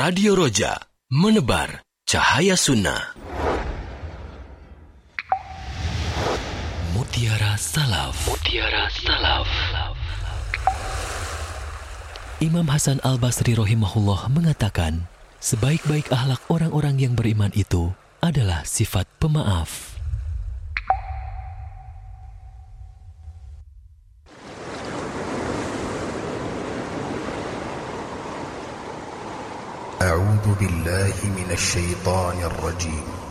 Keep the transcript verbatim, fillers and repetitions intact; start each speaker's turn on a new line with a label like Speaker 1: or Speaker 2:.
Speaker 1: Radio Roja, menebar cahaya sunnah. Mutiara Salaf. Mutiara Salaf. Imam Hasan Al-Basri rahimahullah mengatakan, sebaik-baik akhlak orang-orang yang beriman itu adalah sifat pemaaf.
Speaker 2: A'udzu billahi minasy syaithanir rajim.